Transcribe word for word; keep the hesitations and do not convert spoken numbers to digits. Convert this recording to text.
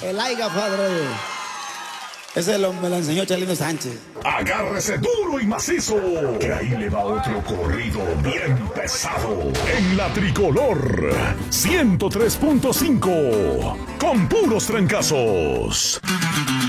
El Aiga, padre. Ese lo, me lo enseñó Chalino Sánchez. Agárrese duro y macizo, que ahí le va otro corrido bien pesado. En la Tricolor ciento tres punto cinco, con puros trancazos.